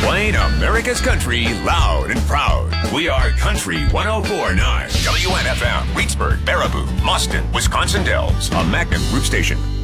Playing America's country loud and proud. We are Country 104.9. WNFM, Reedsburg, Baraboo, Boston, Wisconsin Dells. A Magnum Group station.